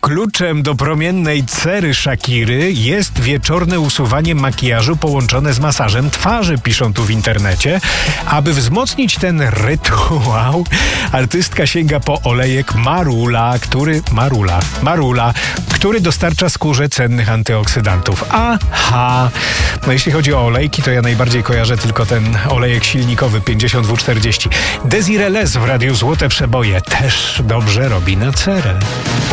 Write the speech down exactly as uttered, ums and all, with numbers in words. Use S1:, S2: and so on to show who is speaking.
S1: Kluczem do promiennej cery Shakiry jest wieczorne usuwanie makijażu połączone z masażem twarzy, piszą tu w internecie. Aby wzmocnić ten rytuał, artystka sięga po olejek Marula, który... Marula. Marula, który dostarcza skórze cennych antyoksydantów. Aha! No jeśli chodzi o olejki, to ja najbardziej kojarzę tylko ten olejek silnikowy pięćdziesiąt W czterdzieści. Desiree Les w Radiu Złote Przeboje też dobrze robi na cerę.